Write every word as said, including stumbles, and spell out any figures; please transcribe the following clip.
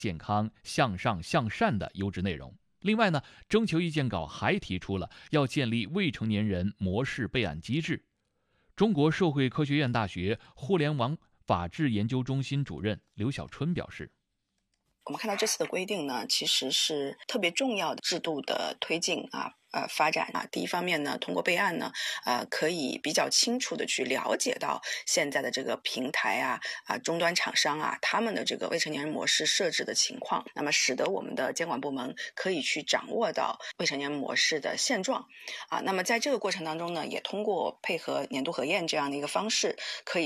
健康、向上、向善的优质内容。另外呢，征求意见稿还提出了要建立未成年人模式备案机制。中国社会科学院大学互联网法治研究中心主任刘小春表示， 我们看到这次的规定呢，其实是特别重要的制度的推进啊。呃，发展啊，第一方面呢，通过备案呢，呃，可以比较清楚的去了解到现在的这个平台啊、啊终端厂商啊，他们的这个未成年人模式设置的情况，那么使得我们的监管部门可以去掌握到未成年模式的现状啊。那么在这个过程当中呢，也通过配合年度核验这样的一个方式，可以